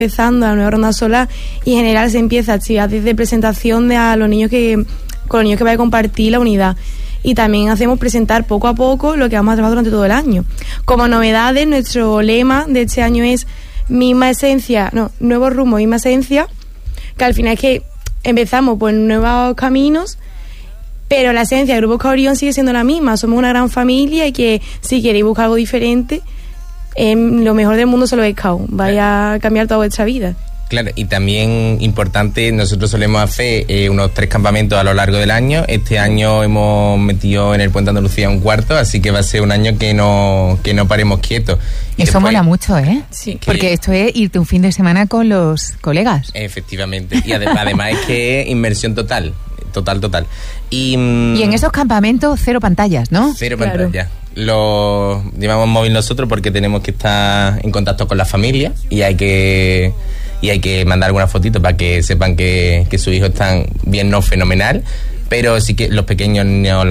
empezando la nueva ronda solar y en general se empieza actividades de presentación con los niños que van a compartir la unidad. Y también hacemos presentar poco a poco lo que vamos a trabajar durante todo el año. Como novedades, nuestro lema de este año es nuevo rumbo, misma esencia, que al final es que empezamos por nuevos caminos, pero la esencia del Grupo Scout Orión sigue siendo la misma. Somos una gran familia y que si queréis buscar algo diferente, lo mejor del mundo son los Scouts. Vaya a cambiar toda vuestra vida. Claro, y también importante, nosotros solemos hacer unos 3 campamentos a lo largo del año. Este año hemos metido en el Puente Andalucía un cuarto, así que va a ser un año que no paremos quietos. Y eso mola mucho, ¿eh? Sí. Porque esto es irte un fin de semana con los colegas. Efectivamente, y además es que es inmersión total. Y en esos campamentos 0 pantallas, ¿no? 0 pantallas. Lo llevamos móvil nosotros porque tenemos que estar en contacto con la familia y hay que mandar algunas fotitos para que sepan que sus hijos están bien, no fenomenal, pero sí que los pequeños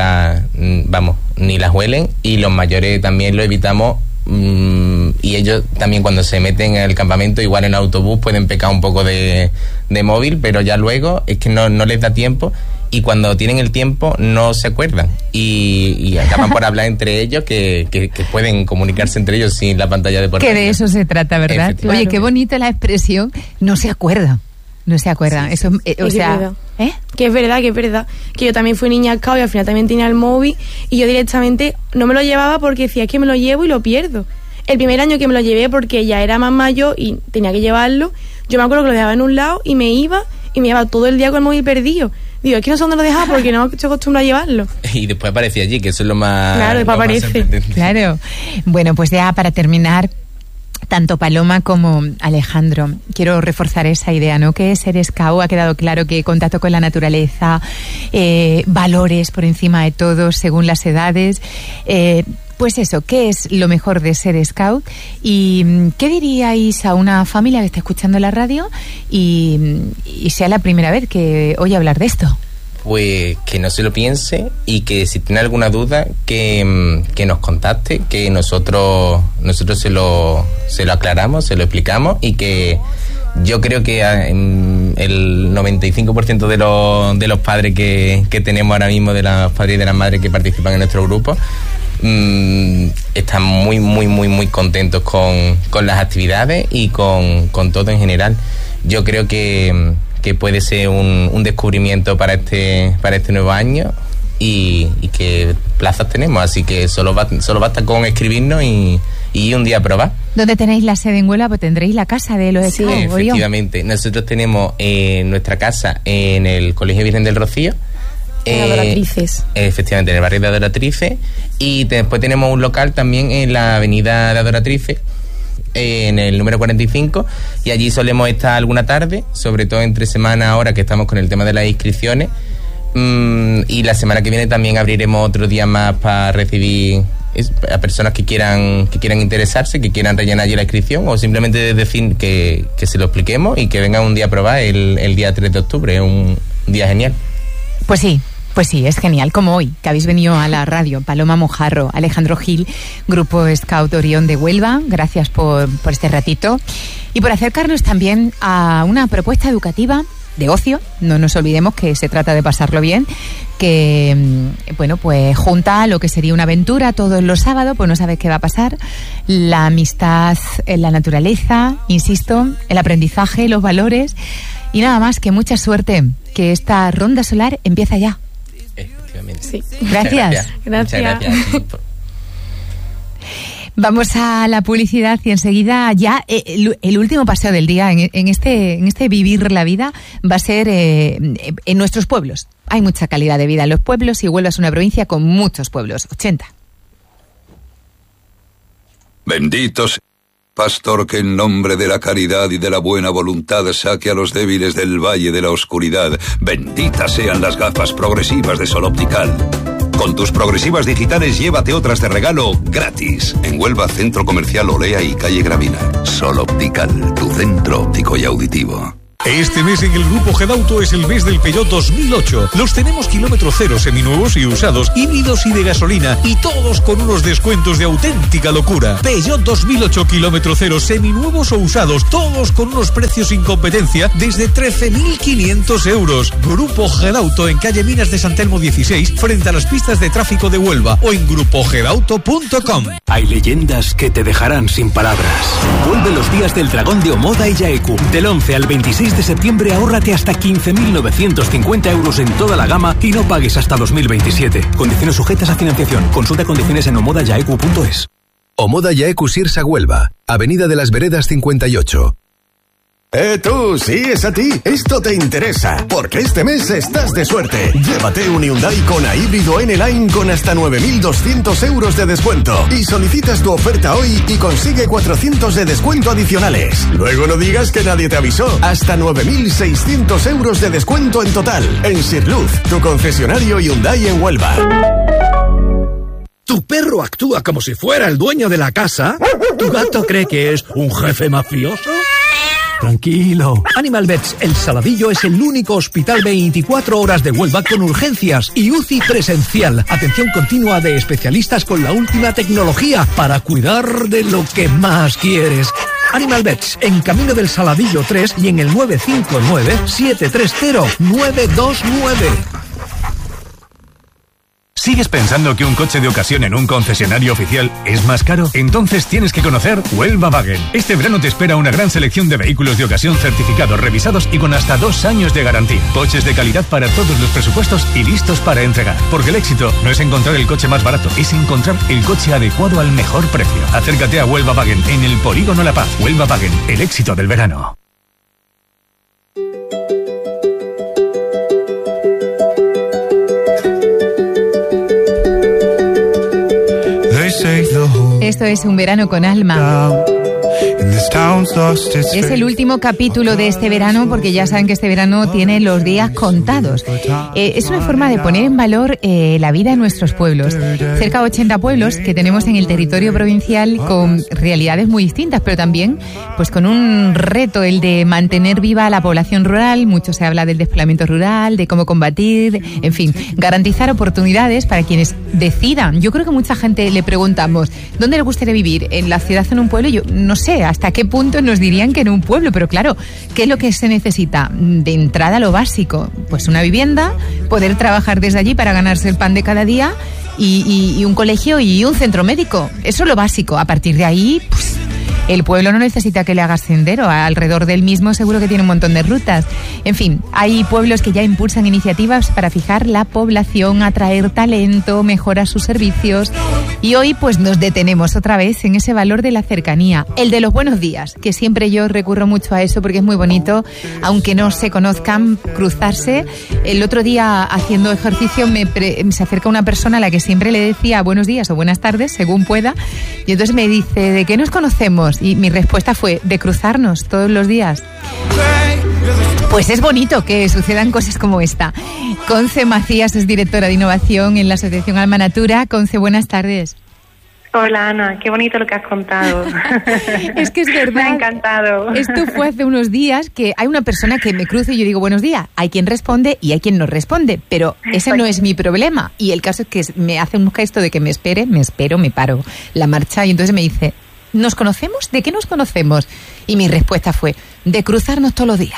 ni las huelen, y los mayores también lo evitamos. Y ellos también, cuando se meten en el campamento, igual en el autobús pueden pecar un poco de móvil, pero ya luego es que no les da tiempo, y cuando tienen el tiempo no se acuerdan y acaban por hablar entre ellos, que pueden comunicarse entre ellos sin la pantalla de por medio. Que de eso se trata, ¿verdad? Oye, qué bonita la expresión, no se acuerdan. Sí, eso, o sea, que es verdad, que yo también fui niña Scout y al final también tenía el móvil, y yo directamente no me lo llevaba porque decía, es que me lo llevo y lo pierdo. El primer año que me lo llevé, porque ya era más mayor y tenía que llevarlo, yo me acuerdo que lo dejaba en un lado y me iba todo el día con el móvil perdido. Digo, es que no sé dónde lo dejaba porque no estoy acostumbrada a llevarlo. Y después aparece allí, que eso es lo más... Claro, después aparece. Claro. Bueno, pues ya para terminar, tanto Paloma como Alejandro, quiero reforzar esa idea, ¿no? Que ser Scout, ha quedado claro que contacto con la naturaleza, valores por encima de todo, según las edades. Pues eso, ¿qué es lo mejor de ser Scout? ¿Y qué diríais a una familia que está escuchando la radio y sea la primera vez que oye hablar de esto? Pues que no se lo piense, y que si tiene alguna duda que nos contacte, que nosotros se lo aclaramos, se lo explicamos, y que yo creo que el 95% de los padres que tenemos ahora mismo, de los padres y de las madres que participan en nuestro grupo, están muy muy muy muy contentos con las actividades y con todo en general. Yo creo que puede ser un descubrimiento para este nuevo año, y que plazas tenemos, así que solo basta con escribirnos y un día probar. ¿Dónde tenéis la sede en Huelva? Pues tendréis la casa de los Scouts. Sí, efectivamente. Nosotros tenemos nuestra casa en el Colegio Virgen del Rocío, Adoratrices. Efectivamente, en el barrio de Adoratrices, y después tenemos un local también en la avenida de Adoratrices, en el número 45, y allí solemos estar alguna tarde, sobre todo entre semana, ahora que estamos con el tema de las inscripciones, y la semana que viene también abriremos otro día más para recibir a personas que quieran interesarse, que quieran rellenar allí la inscripción, o simplemente decir que se lo expliquemos y que vengan un día a probar el día 3 de octubre. Es un día genial. Pues sí, es genial, como hoy, que habéis venido a la radio. Paloma Mojarro, Alejandro Gil, Grupo Scout Orión de Huelva, gracias por este ratito y por acercarnos también a una propuesta educativa de ocio. No nos olvidemos que se trata de pasarlo bien, que bueno, pues junta lo que sería una aventura todos los sábados, pues no sabes qué va a pasar, la amistad en la naturaleza, insisto, el aprendizaje, los valores, y nada más, que mucha suerte, que esta ronda solar empieza ya. Sí. Gracias. Muchas gracias. Vamos a la publicidad y enseguida ya el último paseo del día en este vivir la vida va a ser en nuestros pueblos. Hay mucha calidad de vida en los pueblos, y Huelva es una provincia con muchos pueblos, 80. Benditos Pastor, que en nombre de la caridad y de la buena voluntad saque a los débiles del valle de la oscuridad. Benditas sean las gafas progresivas de Sol Optical. Con tus progresivas digitales llévate otras de regalo gratis. En Huelva, Centro Comercial Olea y Calle Gravina. Sol Optical, tu centro óptico y auditivo. Este mes en el Grupo Gedauto es el mes del Peugeot 2008. Los tenemos kilómetro cero, seminuevos y usados, híbridos y de gasolina, y todos con unos descuentos de auténtica locura. Peugeot 2008 kilómetro cero, seminuevos o usados, todos con unos precios sin competencia desde 13.500 euros. Grupo Gedauto en calle Minas de San Telmo 16, frente a las pistas de tráfico de Huelva, o en grupogedauto.com. Hay leyendas que te dejarán sin palabras. Vuelve los días del Dragón de Omoda y Yaeku. Del 11 al 26 de septiembre ahórrate hasta 15.950 euros en toda la gama y no pagues hasta 2027. Condiciones sujetas a financiación. Consulta condiciones en omodayaeku.es. Omoda Yaeku Sirsa Huelva, Avenida de las Veredas 58. Tú, sí, es a ti. Esto te interesa, porque este mes estás de suerte. Llévate un Hyundai Kona híbrido N-Line con hasta 9.200 euros de descuento. Y solicitas tu oferta hoy y consigue 400 de descuento adicionales. Luego no digas que nadie te avisó. Hasta 9.600 euros de descuento en total. En Sirluz, tu concesionario Hyundai en Huelva. ¿Tu perro actúa como si fuera el dueño de la casa? ¿Tu gato cree que es un jefe mafioso? Tranquilo. Animal Vets El Saladillo es el único hospital 24 horas de Huelva con urgencias y UCI presencial. Atención continua de especialistas con la última tecnología para cuidar de lo que más quieres. Animal Vets en Camino del Saladillo 3 y en el 959-730-929. ¿Sigues pensando que un coche de ocasión en un concesionario oficial es más caro? Entonces tienes que conocer Huelva Wagen. Este verano te espera una gran selección de vehículos de ocasión certificados, revisados y con hasta 2 años de garantía. Coches de calidad para todos los presupuestos y listos para entregar. Porque el éxito no es encontrar el coche más barato, es encontrar el coche adecuado al mejor precio. Acércate a Huelva Wagen en el Polígono La Paz. Huelva Wagen, el éxito del verano. Esto es Un Verano con Alma. Es el último capítulo de este verano porque ya saben que este verano tiene los días contados. Es una forma de poner en valor la vida en nuestros pueblos. Cerca de 80 pueblos que tenemos en el territorio provincial con realidades muy distintas, pero también pues con un reto, el de mantener viva a la población rural. Mucho se habla del despoblamiento rural, de cómo combatir, en fin, garantizar oportunidades para quienes decidan. Yo creo que mucha gente le preguntamos, ¿dónde le gustaría vivir? ¿En la ciudad o en un pueblo? Yo no sé hasta qué punto nos dirían que en un pueblo, pero claro, ¿qué es lo que se necesita? De entrada lo básico, pues una vivienda, poder trabajar desde allí para ganarse el pan de cada día y un colegio y un centro médico. Eso es lo básico. A partir de ahí, pues, el pueblo no necesita que le hagas sendero. Alrededor del mismo seguro que tiene un montón de rutas. En fin, hay pueblos que ya impulsan iniciativas para fijar la población, atraer talento, mejorar sus servicios. Y hoy pues nos detenemos otra vez en ese valor de la cercanía, el de los buenos días, que siempre yo recurro mucho a eso porque es muy bonito, aunque no se conozcan, cruzarse. El otro día haciendo ejercicio se acerca una persona a la que siempre le decía buenos días o buenas tardes, según pueda, y entonces me dice, ¿de qué nos conocemos? Y mi respuesta fue, de cruzarnos todos los días. Pues es bonito que sucedan cosas como esta. Conce Macías es directora de innovación en la Asociación Alma Natura. Conce, buenas tardes. Hola Ana, qué bonito lo que has contado. Es que es verdad. Me ha encantado. Esto fue hace unos días que hay una persona que me cruza y yo digo buenos días. Hay quien responde y hay quien no responde, pero ese no es mi problema. Y el caso es que me hace un gesto de que me espere, me espero, me paro la marcha y entonces me dice, ¿nos conocemos? ¿De qué nos conocemos? Y mi respuesta fue, de cruzarnos todos los días.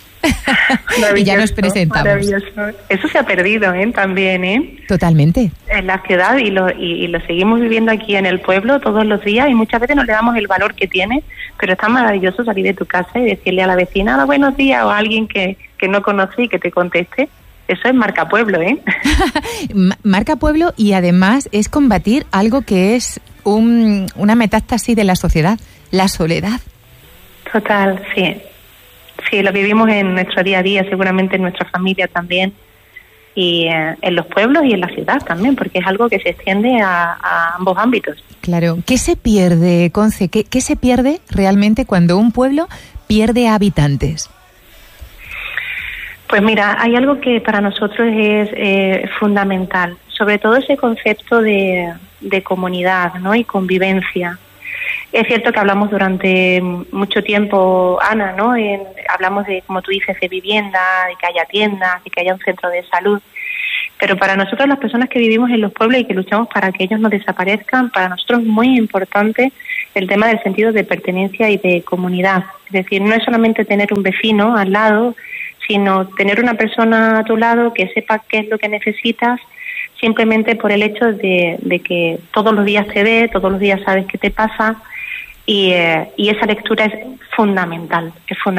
Y ya nos presentamos. Maravilloso. Eso se ha perdido, también, Totalmente. En la ciudad y lo seguimos viviendo aquí en el pueblo todos los días y muchas veces no le damos el valor que tiene, pero es tan maravilloso salir de tu casa y decirle a la vecina, buenos días, o a alguien que no conoce y que te conteste. Eso es marca pueblo, Marca pueblo, y además es combatir algo que es una metástasis de la sociedad, la soledad. Total, sí. Sí, lo vivimos en nuestro día a día, seguramente en nuestra familia también, y en los pueblos y en la ciudad también, porque es algo que se extiende a ambos ámbitos. Claro. ¿Qué se pierde, Conce? ¿Qué se pierde realmente cuando un pueblo pierde habitantes? Pues mira, hay algo que para nosotros es fundamental, sobre todo ese concepto de comunidad, ¿no? Y convivencia. Es cierto que hablamos durante mucho tiempo, Ana, ¿no? Hablamos de, como tú dices, de vivienda, de que haya tiendas, de que haya un centro de salud. Pero para nosotros, las personas que vivimos en los pueblos y que luchamos para que ellos no desaparezcan, para nosotros es muy importante el tema del sentido de pertenencia y de comunidad. Es decir, no es solamente tener un vecino al lado, sino tener una persona a tu lado que sepa qué es lo que necesitas, simplemente por el hecho de que todos los días te ve, todos los días sabes qué te pasa, y esa lectura es fundamental.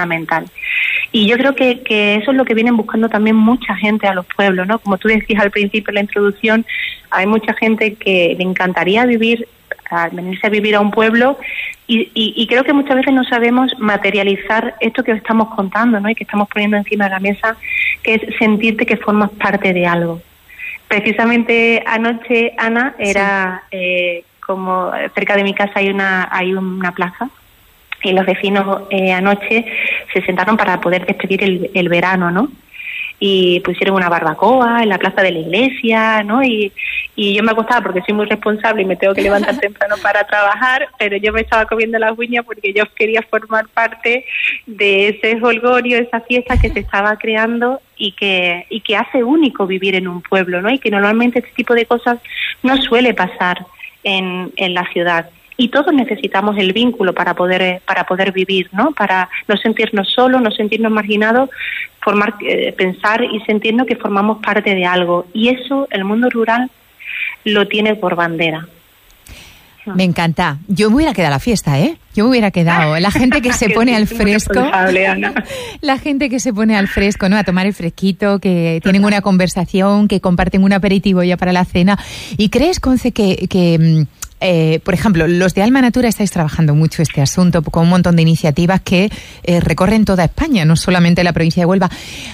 Y yo creo que eso es lo que vienen buscando también mucha gente a los pueblos, ¿no? Como tú decías al principio en la introducción, hay mucha gente que le encantaría venirse a vivir a un pueblo, y creo que muchas veces no sabemos materializar esto que os estamos contando, ¿no? Y que estamos poniendo encima de la mesa, que es sentirte que formas parte de algo. Precisamente anoche, Ana, era como cerca de mi casa hay una plaza, y los vecinos anoche se sentaron para poder despedir el verano, ¿no? Y pusieron una barbacoa en la plaza de la iglesia, ¿no? Y yo me acostaba porque soy muy responsable y me tengo que levantar temprano para trabajar, pero yo me estaba comiendo las uñas porque yo quería formar parte de ese jolgorio, esa fiesta que se estaba creando y que hace único vivir en un pueblo, ¿no? Y que normalmente este tipo de cosas no suele pasar en la ciudad. Y todos necesitamos el vínculo para poder vivir, ¿no? Para no sentirnos solos, no sentirnos marginados, pensar y sentirnos que formamos parte de algo. Y eso el mundo rural lo tiene por bandera. Me encanta. Yo me hubiera quedado a la fiesta, ¿eh? Yo me hubiera quedado. La gente que se pone al fresco. La gente que se pone al fresco, ¿no? A tomar el fresquito, que tienen una conversación, que comparten un aperitivo ya para la cena. ¿Y crees, Conce, que por ejemplo, los de Alma Natura estáis trabajando mucho este asunto con un montón de iniciativas que recorren toda España, no solamente la provincia de Huelva?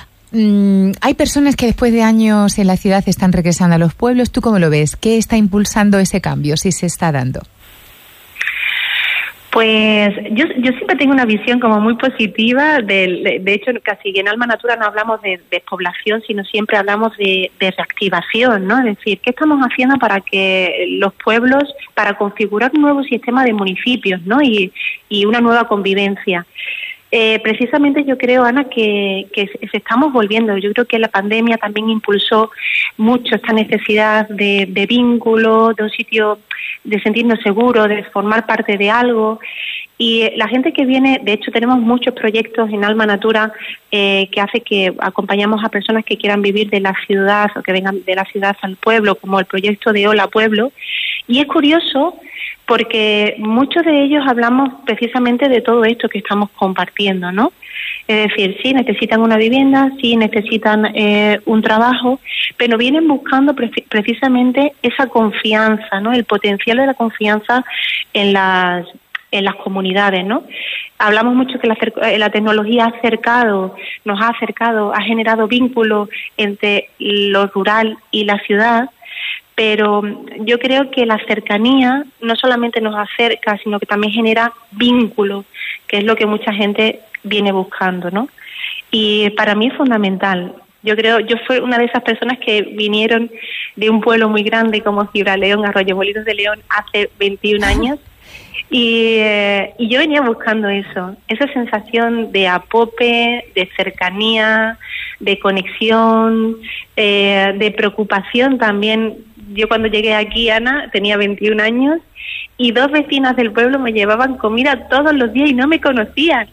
Hay personas que después de años en la ciudad están regresando a los pueblos. ¿Tú cómo lo ves? ¿Qué está impulsando ese cambio, si se está dando? Pues yo siempre tengo una visión como muy positiva. De hecho, casi en Alma Natura no hablamos de despoblación, sino siempre hablamos de reactivación, ¿no? Es decir, ¿qué estamos haciendo para que los pueblos, para configurar un nuevo sistema de municipios, ¿no? Y una nueva convivencia. Precisamente yo creo, Ana, que se estamos volviendo. Yo creo que la pandemia también impulsó mucho esta necesidad de vínculo, de un sitio de sentirnos seguros, de formar parte de algo. Y la gente que viene, de hecho tenemos muchos proyectos en Alma Natura que hace que acompañamos a personas que quieran vivir de la ciudad o que vengan de la ciudad al pueblo, como el proyecto de Hola Pueblo. Y es curioso porque muchos de ellos hablamos precisamente de todo esto que estamos compartiendo, ¿no? Es decir, sí, necesitan una vivienda, sí, necesitan un trabajo, pero vienen buscando precisamente esa confianza, ¿no? El potencial de la confianza en las comunidades, ¿no? Hablamos mucho que la tecnología nos ha acercado, ha generado vínculos entre lo rural y la ciudad, pero yo creo que la cercanía no solamente nos acerca, sino que también genera vínculos, que es lo que mucha gente viene buscando, ¿no? Y para mí es fundamental. Yo fui una de esas personas que vinieron de un pueblo muy grande como Gibraleón, Arroyomolinos de León, hace 21 años. Y yo venía buscando eso, esa sensación de apope, de cercanía, de conexión, de preocupación también. Yo cuando llegué aquí, Ana, tenía 21 años y 2 vecinas del pueblo me llevaban comida todos los días y no me conocían.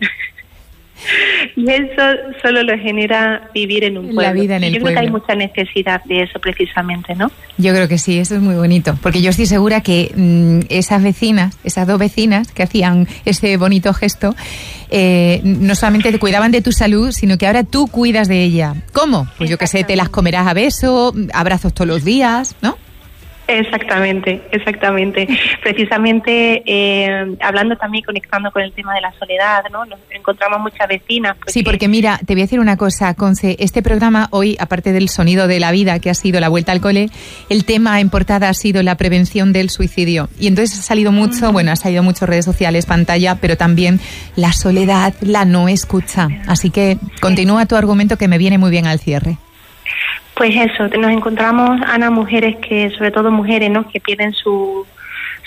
Y eso solo lo genera vivir en un pueblo. La vida en el pueblo. Yo creo que hay mucha necesidad de eso precisamente, ¿no? Yo creo que sí, eso es muy bonito, porque yo estoy segura que esas 2 vecinas que hacían ese bonito gesto, no solamente te cuidaban de tu salud, sino que ahora tú cuidas de ella. ¿Cómo? Pues yo que sé, te las comerás a beso, abrazos todos los días, ¿no? Exactamente. Precisamente hablando también, conectando con el tema de la soledad, ¿no? Nos encontramos muchas vecinas. Sí, porque mira, te voy a decir una cosa, Conce, este programa hoy, aparte del sonido de la vida, que ha sido la vuelta al cole, el tema en portada ha sido la prevención del suicidio. Y entonces ha salido mucho, ha salido mucho redes sociales, pantalla, pero también la soledad, la no escucha. Así que continúa tu argumento, que me viene muy bien al cierre. Pues eso, nos encontramos, Ana, mujeres que, sobre todo mujeres, ¿no?, que pierden su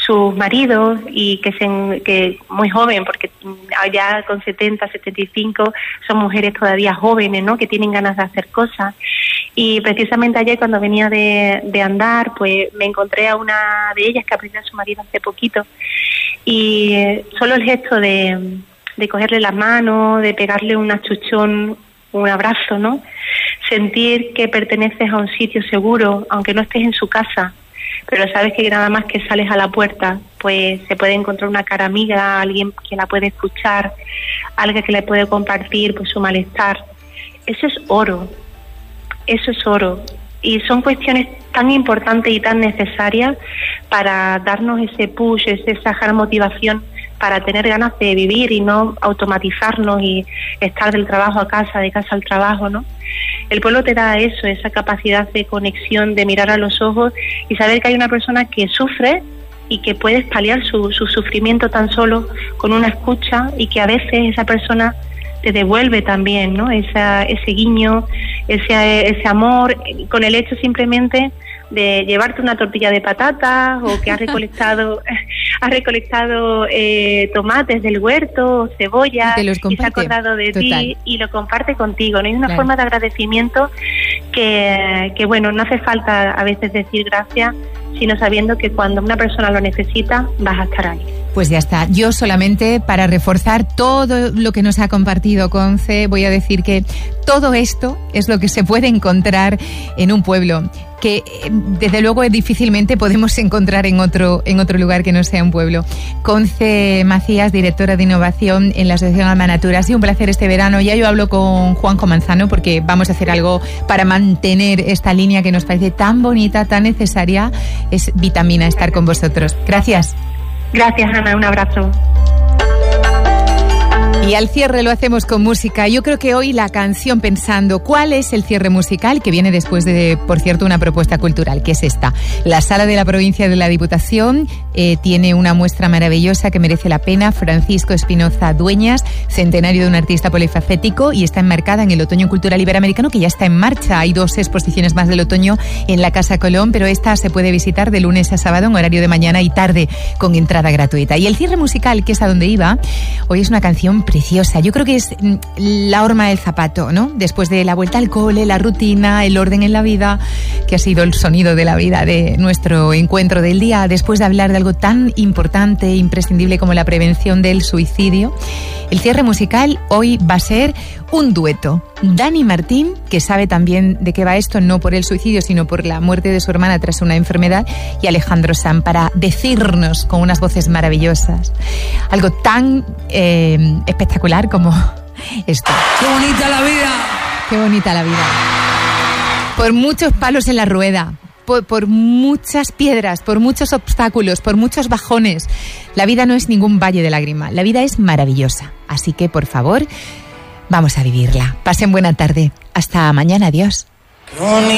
sus maridos y que muy joven, porque ya con 70, 75 son mujeres todavía jóvenes, ¿no? Que tienen ganas de hacer cosas. Y precisamente ayer cuando venía de andar, pues me encontré a una de ellas que aprendió a su marido hace poquito, y solo el gesto de cogerle la mano, de pegarle un achuchón, un abrazo, ¿no? Sentir que perteneces a un sitio seguro, aunque no estés en su casa, pero sabes que nada más que sales a la puerta, pues se puede encontrar una cara amiga, alguien que la puede escuchar, alguien que le puede compartir pues su malestar. Eso es oro, eso es oro. Y son cuestiones tan importantes y tan necesarias para darnos ese push, esa motivación para tener ganas de vivir y no automatizarnos y estar del trabajo a casa, de casa al trabajo, ¿no? El pueblo te da eso, esa capacidad de conexión, de mirar a los ojos y saber que hay una persona que sufre y que puedes paliar su sufrimiento tan solo con una escucha, y que a veces esa persona te devuelve también, ¿no? Ese guiño, ese amor, con el hecho simplemente de llevarte una tortilla de patatas, o que has recolectado tomates del huerto, cebolla, y se ha acordado de ti y lo comparte contigo, ¿no? Hay una forma de agradecimiento que bueno, no hace falta a veces decir gracias, sino sabiendo que cuando una persona lo necesita, vas a estar ahí. Pues ya está. Yo solamente, para reforzar todo lo que nos ha compartido Conce, voy a decir que todo esto es lo que se puede encontrar en un pueblo, que desde luego difícilmente podemos encontrar en otro lugar que no sea un pueblo. Conce Macías, directora de innovación en la Asociación Alma Natura. Ha sido un placer este verano. Ya yo hablo con Juanjo Manzano, porque vamos a hacer algo para mantener esta línea que nos parece tan bonita, tan necesaria. Es vitamina estar con vosotros. Gracias. Gracias, Ana, un abrazo. Y al cierre lo hacemos con música. Yo creo que hoy la canción Pensando, ¿cuál es el cierre musical? Que viene después de, por cierto, una propuesta cultural, que es esta. La Sala de la Provincia de la Diputación tiene una muestra maravillosa que merece la pena. Francisco Espinoza Dueñas, centenario de un artista polifacético, y está enmarcada en el Otoño Cultural Iberoamericano, que ya está en marcha. Hay 2 exposiciones más del otoño en la Casa Colón, pero esta se puede visitar de lunes a sábado en horario de mañana y tarde, con entrada gratuita. Y el cierre musical, que es a donde iba, hoy es una canción preciosa. Yo creo que es la horma del zapato, ¿no? Después de la vuelta al cole, la rutina, el orden en la vida, que ha sido el sonido de la vida de nuestro encuentro del día, después de hablar de algo tan importante e imprescindible como la prevención del suicidio, el cierre musical hoy va a ser un dueto. Dani Martín, que sabe también de qué va esto, no por el suicidio, sino por la muerte de su hermana tras una enfermedad, y Alejandro Sanz, para decirnos con unas voces maravillosas algo tan espectacular como esto. ¡Qué bonita la vida! ¡Qué bonita la vida! Por muchos palos en la rueda, por muchas piedras, por muchos obstáculos, por muchos bajones, la vida no es ningún valle de lágrima, la vida es maravillosa. Así que, por favor, vamos a vivirla. Pasen buena tarde. Hasta mañana. Adiós.